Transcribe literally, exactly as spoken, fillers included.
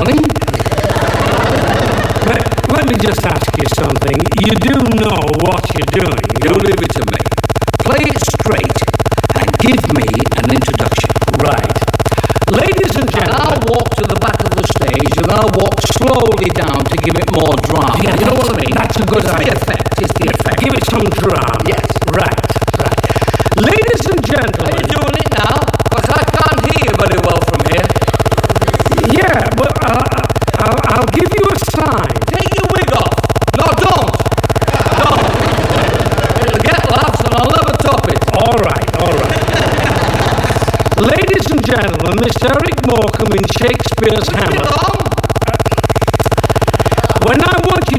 morning. But let me just ask you something. You do know what you're doing. You leave it to me. Play it straight and give me an introduction. Right. Ladies and And gentlemen. I'll walk to the back of the stage and I'll walk slowly down to give it more drama. Yeah, you know what I mean? That's a good it's idea. the effect. It's the effect. Give it some drama. Yes. Right, right. Ladies and Are gentlemen. you doing it now? Because I can't hear you very well from here. Yeah, but uh, I'll, I'll give you a sign. Take your wig off. No, don't. Don't. It'll get laughs and I'll never top it. All right, all right. Ladies and gentlemen, Mister Eric Morecambe in Shakespeare's Hamlet. Belong? When I want